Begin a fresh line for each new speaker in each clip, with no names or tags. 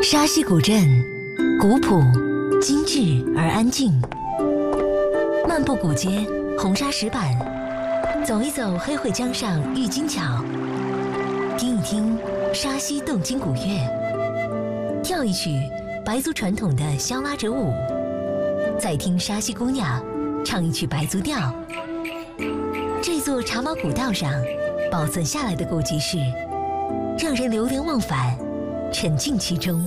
沙溪古镇，古朴、精致而安静。漫步古街，红砂石板；走一走黑会江上郁金桥；听一听沙溪动今古乐；跳一曲白族传统的香拉哲舞；再听沙溪姑娘唱一曲白族调。这座茶马古道上保存下来的古籍是，让人流连忘返，沉浸其中。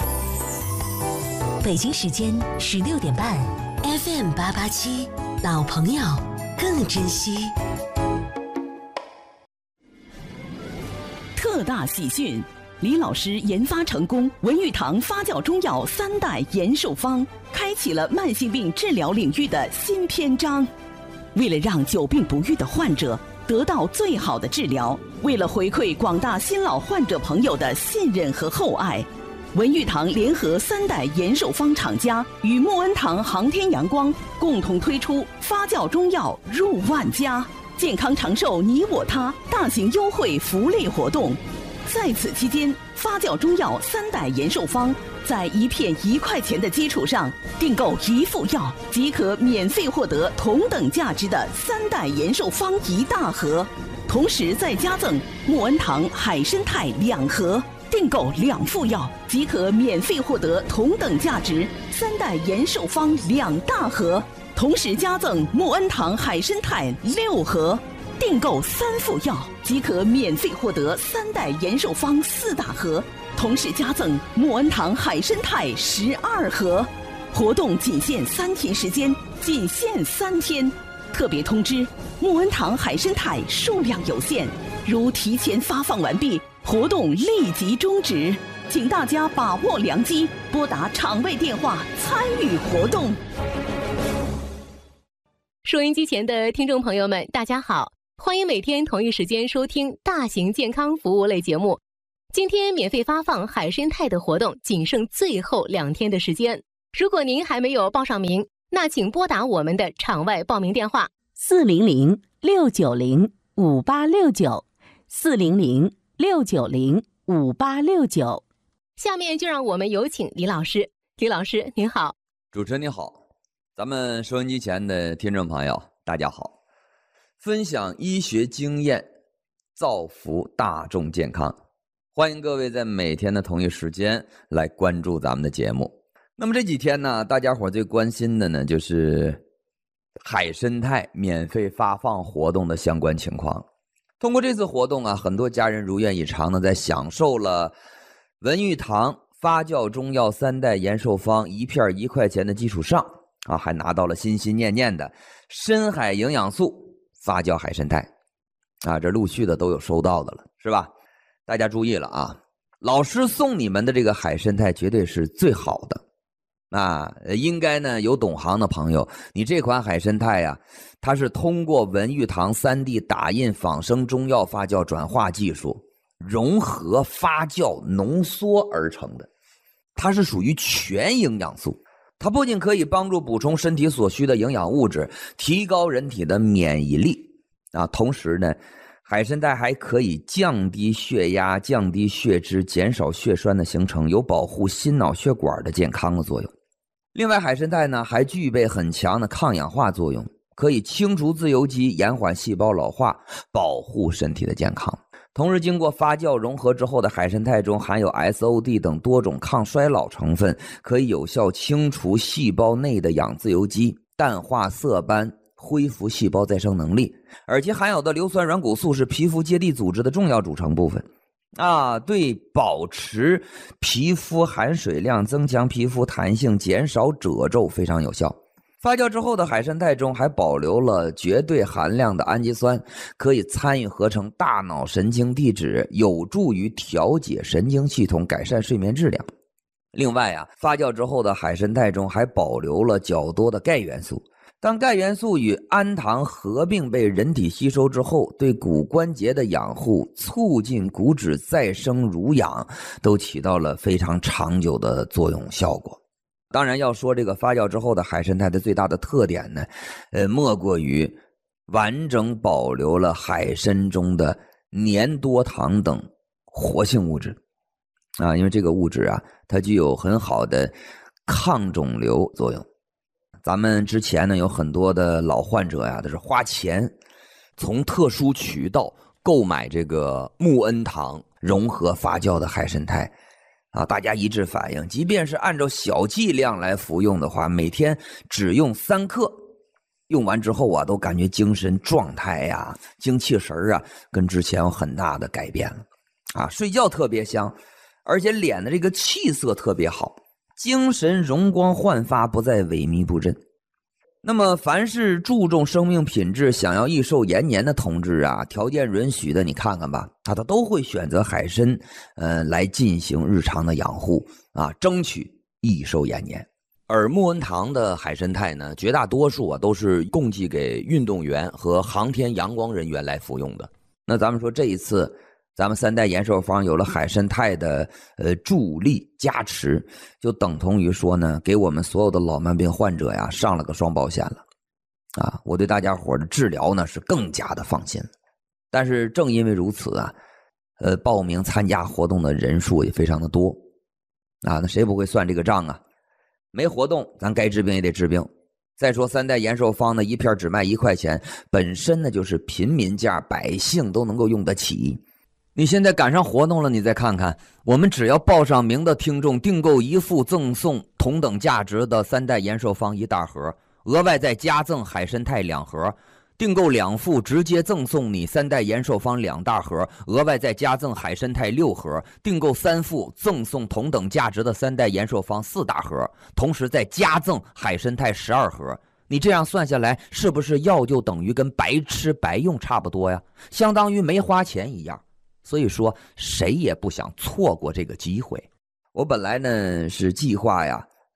北京时间16点半 ，FM 887，老朋友更珍惜。
特大喜讯！李老师研发成功文玉堂发酵中药3代延寿方，开启了慢性病治疗领域的新篇章。为了让久病不愈的患者得到最好的治疗，为了回馈广大新老患者朋友的信任和厚爱，文玉堂联合3代延寿方厂家与穆恩堂航天阳光共同推出发酵中药入万家，健康长寿你我他大型优惠福利活动。在此期间，发酵中药3代延寿方在一片1块钱的基础上订购1副药，即可免费获得同等价值的3代延寿方1大盒，同时再加赠穆恩堂海参肽2盒。订购2副药，即可免费获得同等价值3代延寿方2大盒，同时加赠穆恩堂海参肽6盒。订购3副药，即可免费获得3代延寿方4大盒，同时加赠穆恩堂海参肽12盒。活动仅限3天时间，仅限3天。特别通知：穆恩堂海参肽数量有限，如提前发放完毕，活动立即终止。请大家把握良机，拨打场外电话参与活动。
收音机前的听众朋友们，大家好。欢迎每天同一时间收听大型健康服务类节目。今天免费发放海参肽的活动仅剩最后2天的时间，如果您还没有报上名，那请拨打我们的场外报名电话
400-690-5869，400-690-5869。
下面就让我们有请李老师。李老师您好。
主持人你好，咱们收音机前的听众朋友大家好。分享医学经验，造福大众健康，欢迎各位在每天的同一时间来关注咱们的节目。那么这几天呢，大家伙最关心的呢，就是海参肽免费发放活动的相关情况。通过这次活动啊，很多家人如愿以偿的在享受了文玉堂发酵中药3代延寿方1片1块钱的基础上啊，还拿到了心心念念的深海营养素发酵海参肽啊，这陆续的都有收到的了，是吧？大家注意了啊，老师送你们的这个海参肽绝对是最好的啊！应该呢有懂行的朋友，你这款海参肽呀，它是通过文玉堂3D 打印仿生中药发酵转化技术融合发酵浓缩而成的，它是属于全营养素。它不仅可以帮助补充身体所需的营养物质，提高人体的免疫力啊，同时呢，海参肽还可以降低血压、降低血脂、减少血栓的形成，有保护心脑血管的健康的作用。另外，海参肽呢还具备很强的抗氧化作用，可以清除自由基，延缓细胞老化，保护身体的健康。同时经过发酵融合之后的海参肽中含有 SOD 等多种抗衰老成分，可以有效清除细胞内的氧自由基，淡化色斑，恢复细胞再生能力。而且含有的硫酸软骨素是皮肤结缔组织的重要组成部分啊，对保持皮肤含水量、增强皮肤弹性、减少褶皱非常有效。发酵之后的海参肽中还保留了绝对含量的氨基酸，可以参与合成大脑神经递质，有助于调节神经系统，改善睡眠质量。另外啊，发酵之后的海参肽中还保留了较多的钙元素。当钙元素与氨糖合并被人体吸收之后，对骨关节的养护、促进骨质再生濡养，都起到了非常长久的作用效果。当然要说这个发酵之后的海参肽的最大的特点呢，莫过于完整保留了海参中的粘多糖等活性物质因为这个物质啊，它具有很好的抗肿瘤作用。咱们之前呢有很多的老患者呀，都是花钱从特殊渠道购买这个木恩堂融合发酵的海参肽大家一致反映，即便是按照小剂量来服用的话，每天只用3克，用完之后都感觉精神状态呀、精气神跟之前有很大的改变了睡觉特别香，而且脸的这个气色特别好，精神容光焕发，不再萎靡不振。那么凡是注重生命品质，想要益寿延年的同志条件允许的，你看看吧，他都会选择海参来进行日常的养护争取益寿延年。而木恩堂的海参肽呢，绝大多数都是供给给运动员和航天阳光人员来服用的。那咱们说这一次咱们3代延寿方有了海参肽的助力加持，就等同于说呢，给我们所有的老慢病患者上了个双保险了我对大家伙的治疗呢是更加的放心。但是正因为如此报名参加活动的人数也非常的多那谁不会算这个账没活动咱该治病也得治病。再说3代延寿方呢，一片只卖1块钱，本身呢就是平民价，百姓都能够用得起。你现在赶上活动了，你再看看，我们只要报上名的听众订购1副赠送同等价值的3代延寿方1大盒，额外再加赠海参肽2盒，订购2副直接赠送你3代延寿方2大盒，额外再加赠海参肽6盒，订购3副赠送同等价值的3代延寿方4大盒，同时再加赠海参肽12盒。你这样算下来，是不是药就等于跟白吃白用差不多呀？相当于没花钱一样。所以说谁也不想错过这个机会。我本来呢是计划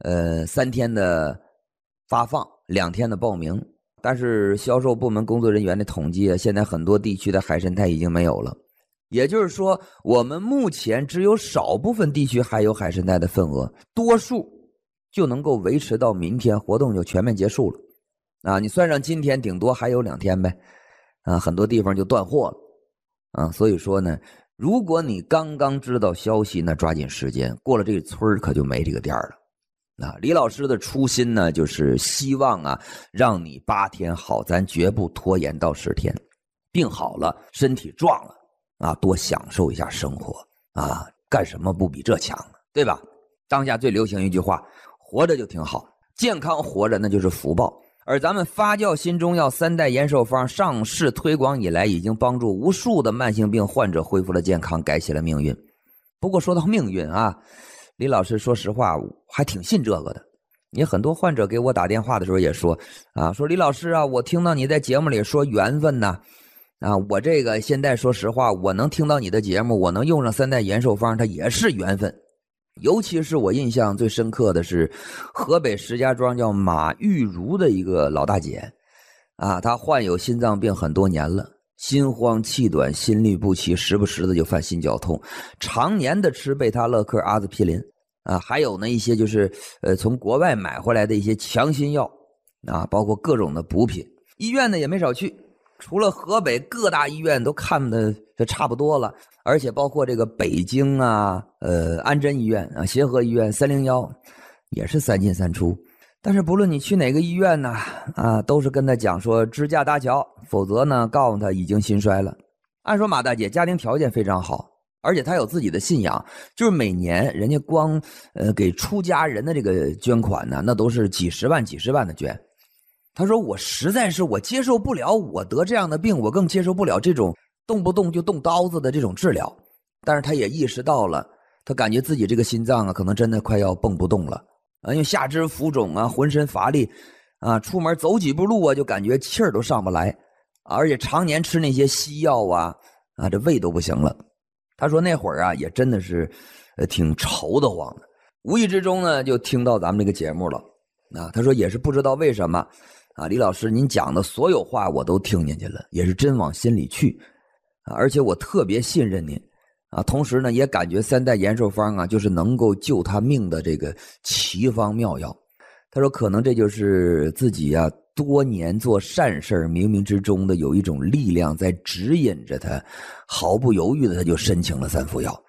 3天的发放，2天的报名，但是销售部门工作人员的统计现在很多地区的海参肽已经没有了，也就是说我们目前只有少部分地区还有海参肽的份额，多数就能够维持到明天活动就全面结束了你算上今天顶多还有2天呗很多地方就断货了所以说呢，如果你刚刚知道消息，那抓紧时间，过了这个村可就没这个店了李老师的初心呢，就是希望让你8天好，咱绝不拖延到10天，病好了，身体壮了多享受一下生活干什么不比这强呢？对吧？当下最流行一句话，活着就挺好，健康活着那就是福报。而咱们发酵新中药3代延寿方上市推广以来，已经帮助无数的慢性病患者恢复了健康，改写了命运。不过说到命运李老师说实话我还挺信这个的。也很多患者给我打电话的时候也说说李老师我听到你在节目里说缘分我这个现在说实话，我能听到你的节目，我能用上3代延寿方，它也是缘分。尤其是我印象最深刻的是河北石家庄叫马玉如的一个老大姐她患有心脏病很多年了，心慌气短，心律不齐，时不时的就犯心绞痛，常年的吃贝塔乐克、阿司匹林还有呢一些就是从国外买回来的一些强心药包括各种的补品。医院呢也没少去，除了河北各大医院都看的就差不多了，而且包括这个北京安贞医院协和医院、301也是3进3出。但是不论你去哪个医院呢都是跟他讲说支架搭桥，否则呢告诉他已经心衰了。按说马大姐家庭条件非常好，而且她有自己的信仰，就是每年人家光给出家人的这个捐款呢，那都是几十万的捐。他说我实在是我接受不了，我得这样的病，我更接受不了这种动不动就动刀子的这种治疗。但是他也意识到了，他感觉自己这个心脏可能真的快要蹦不动了因为下肢浮肿浑身乏力出门走几步路就感觉气儿都上不来而且常年吃那些西药这胃都不行了。他说那会儿也真的是挺愁得慌的，无意之中呢就听到咱们这个节目了他说也是不知道为什么李老师您讲的所有话我都听进去了，也是真往心里去而且我特别信任您同时呢也感觉3代延寿方就是能够救他命的这个奇方妙药。他说可能这就是自己多年做善事冥冥之中的有一种力量在指引着他，毫不犹豫的他就申请了3副药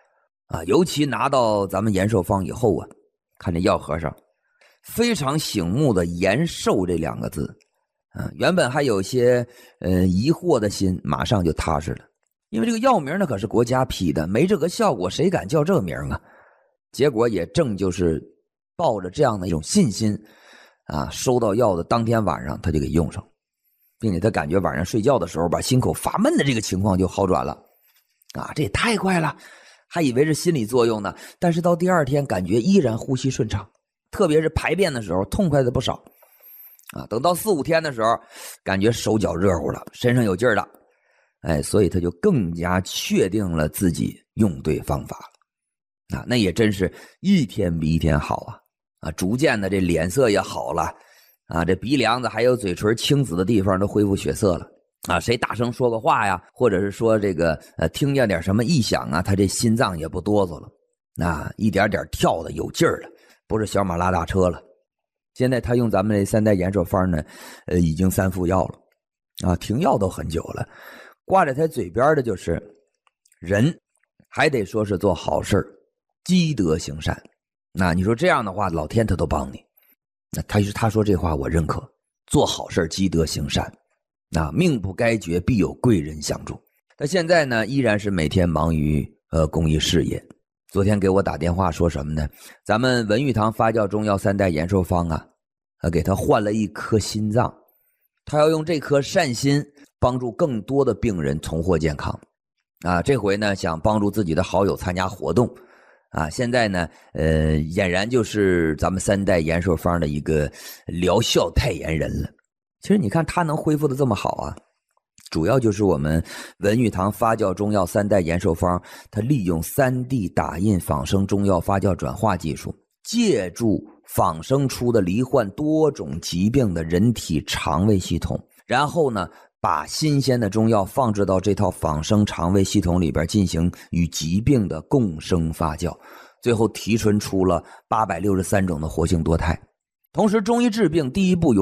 啊，尤其拿到咱们延寿方以后啊，看这药盒上非常醒目的延寿这2个字，原本还有些疑惑的心马上就踏实了，因为这个药名呢可是国家批的，没这个效果谁敢叫这个名啊？结果也正就是抱着这样的一种信心啊，收到药的当天晚上他就给用上，并且他感觉晚上睡觉的时候把心口发闷的这个情况就好转了啊，这也太快了，还以为是心理作用呢，但是到第2天感觉依然呼吸顺畅，特别是排便的时候痛快的不少啊。等到4、5天的时候，感觉手脚热乎了，身上有劲儿了，所以他就更加确定了自己用对方法了啊。那也真是一天比一天好啊，逐渐的这脸色也好了啊，这鼻梁子还有嘴唇青紫的地方都恢复血色了啊。谁大声说个话呀，或者是说这个听见点什么异响啊，他这心脏也不哆嗦了啊，一点点跳的有劲儿了，不是小马拉大车了。现在他用咱们这3代延寿方呢，已经3副药了啊，停药都很久了。挂在他嘴边的就是人还得说是做好事积德行善，那你说这样的话老天他都帮你，那他说这话我认可，做好事积德行善，那命不该绝必有贵人相助。他现在呢依然是每天忙于公益事业。昨天给我打电话说什么呢？咱们文玉堂发酵中药3代延寿方啊，给他换了1颗心脏，他要用这颗善心帮助更多的病人重获健康啊。这回呢想帮助自己的好友参加活动啊，现在呢俨然就是咱们3代延寿方的一个疗效代言人了。其实你看他能恢复的这么好啊，主要就是我们文玉堂发酵中药3代延寿方，它利用3D 打印仿生中药发酵转化技术，借助仿生出的罹患多种疾病的人体肠胃系统，然后呢把新鲜的中药放置到这套仿生肠胃系统里边进行与疾病的共生发酵，最后提纯出了863种的活性多肽。同时中医治病第一步